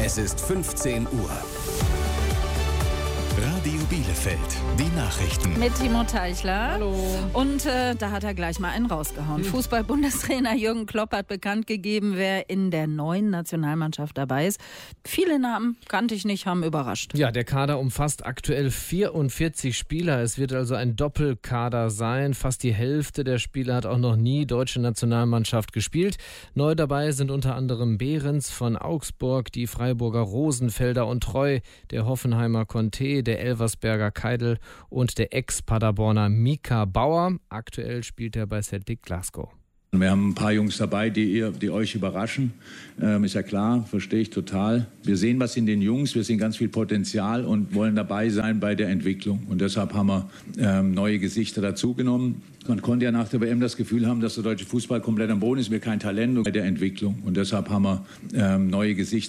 Es ist 15 Uhr. Radio Bielefeld, die Nachrichten. Mit Timo Teichler. Hallo. Und da hat er gleich mal einen rausgehauen. Fußball-Bundestrainer Jürgen Klopp hat bekannt gegeben, wer in der neuen Nationalmannschaft dabei ist. Viele Namen kannte ich nicht, haben überrascht. Ja, der Kader umfasst aktuell 44 Spieler. Es wird also ein Doppelkader sein. Fast die Hälfte der Spieler hat auch noch nie deutsche Nationalmannschaft gespielt. Neu dabei sind unter anderem Behrens von Augsburg, die Freiburger Rosenfelder und Treu, der Hoffenheimer Conte, der Elversberger Keidel und der Ex-Paderborner Mika Bauer. Aktuell spielt er bei Celtic Glasgow. Wir haben ein paar Jungs dabei, die euch überraschen. Ist ja klar, verstehe ich total. Wir sehen was in den Jungs, wir sehen ganz viel Potenzial und wollen dabei sein bei der Entwicklung. Und deshalb haben wir neue Gesichter dazugenommen. Man konnte ja nach der WM das Gefühl haben, dass der deutsche Fußball komplett am Boden ist, wir kein Talent bei der Entwicklung. Und deshalb haben wir neue Gesichter